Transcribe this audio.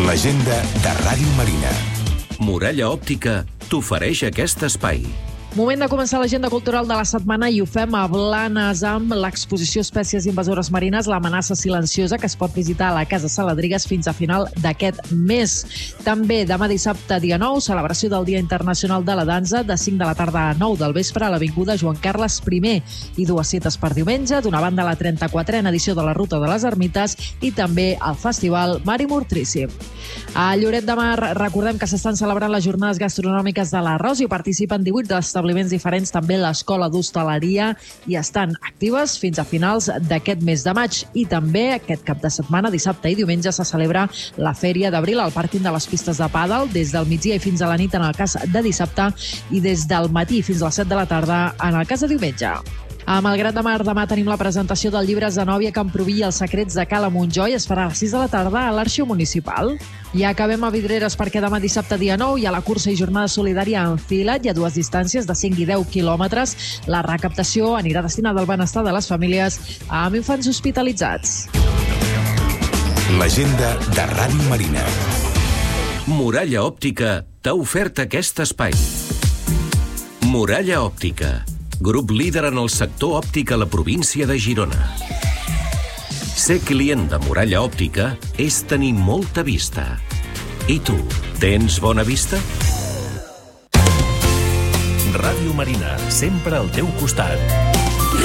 L'agenda de Ràdio Marina. Muralla Òptica t'ofereix aquest espai. Moment de començar l'agenda cultural de la setmana i ho fem a Blanes amb l'exposició Espècies invasores marines, l'amenaça silenciosa, que es pot visitar a la Casa Saladrigues fins a final d'aquest mes. També demà dissabte, dia 9, celebració del Dia Internacional de la Dansa, de 5 de la tarda a 9 del vespre a l'Avinguda Joan Carles I, i dues cites per diumenge, d'una banda la 34a edició de la Ruta de les Ermites i també el Festival Mari Mortrici. A Lloret de Mar recordem que s'estan celebrant les jornades gastronòmiques de l'Arròs i participen 18 establiments diferents, també l'Escola d'Hostaleria, i estan actives fins a finals d'aquest mes de maig. I també aquest cap de setmana, dissabte i diumenge, se celebra la Fèria d'Abril al pàrquing de les pistes de pàdel, des del migdia i fins a la nit en el cas de dissabte i des del matí fins a les 7 de la tarda en el cas de diumenge. A Malgrat de Mar demà tenim la presentació del llibre Zenòbia Camproví i els secrets de Cala Montjoi. Es farà a les 6 de la tarda a l'Arxiu Municipal. I acabem a Vidreres perquè demà dissabte, dia 9, hi ha la cursa i jornada solidària en fila. Hi ha dues distàncies de 5 i 10 quilòmetres. La recaptació anirà destinada al benestar de les famílies amb infants hospitalitzats. L'agenda de Ràdio Marina. Muralla Òptica t'ha ofert aquest espai. Muralla Òptica, grup líder en el sector òptic a la província de Girona. Ser client de Muralla Òptica és tenir molta vista. I tu, tens bona vista? Ràdio Marina, sempre al teu costat.